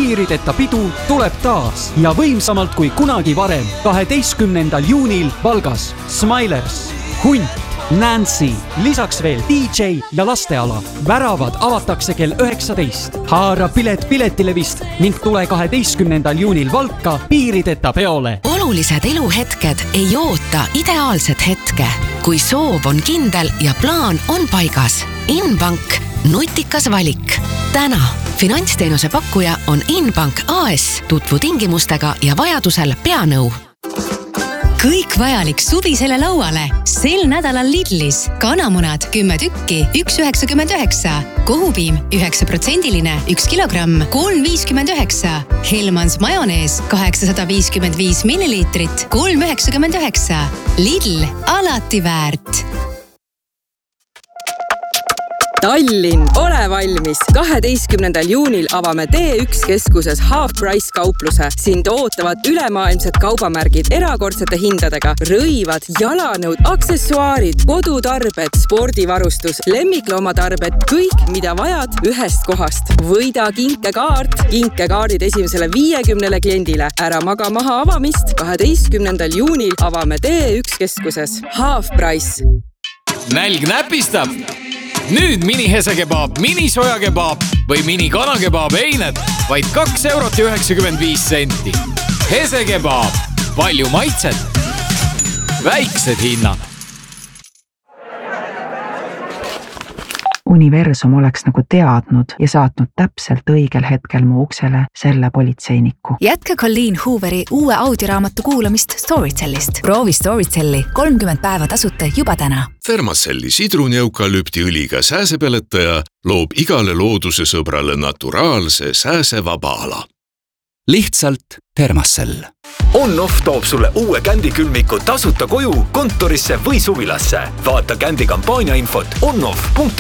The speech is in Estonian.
piirideta pidu tuleb taas ja võimsamalt kui kunagi varem 12. juunil Valgas. Smilers, Hunt, Nancy, lisaks veel DJ ja lasteala. Väravad avatakse kell 19. Haara pilet Piletilevist ning tule 12. juunil Valka piirideta peole. Olulised eluhetked ei oota ideaalset hetke. Kui soov on kindel ja plaan on paigas. Inbank, nutikas valik. Täna finantsteenuse pakkuja on Inbank AS. Tutvu tingimustega ja vajadusel peanõu. Kõik vajalik suvisele lauale. Sel nädalal Lidlis. Kanamunad 10 tükki, 1,99. Kohupiim 9%, 1 kilogramm, 3,59. Helmans majonees 855 milliliitrit, 3,99. Lidl, alati väärt. Tallinn, ole valmis! 12. juunil avame T1 keskuses Half Price kaupluse. Sind ootavad ülemaailmsed kaubamärgid erakordsete hindadega. Rõivad, jalanõud, aksessuaarid, kodutarbed, spordivarustus, lemmikloomatarbed, kõik, mida vajad ühest kohast. Võida kinkekaart, kinkekaardid esimesele 50 kliendile. Ära maga maha avamist. 12. juunil avame T1 keskuses Half Price. Nälg näpistab! Nüüd mini-hesekebaab, mini-sojakebaab või mini-kanakebaab eined vaid 2,95 €. Hesekebaab, palju maitset, väiksed hinnad. Universum oleks nagu teadnud ja saatnud täpselt õigel hetkel mu uksele selle politseiniku. Jätka Colleen Hooveri uue audioraamatu kuulamist Storytellist. Proovi Storytelli 30 päeva tasuta juba täna. Thermacelli sidruni-eukalüptiõliga sääsepeletaja loob igale looduse sõbrale naturaalse sääsevaba ala. Lihtsalt Thermacell. On-Off toob sulle uue kändikülmiku tasuta koju, kontorisse või suvilasse. Vaata kändi kampaania infot onoff.ee.